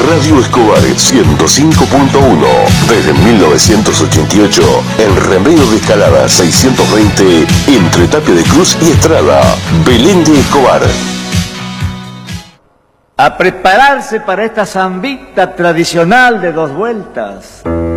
Radio Escobar 105.1. Desde 1988, en Remedio de Escalada 620, entre Tapia de Cruz y Estrada. Belén de Escobar. A prepararse para esta zambita tradicional de 2 vueltas.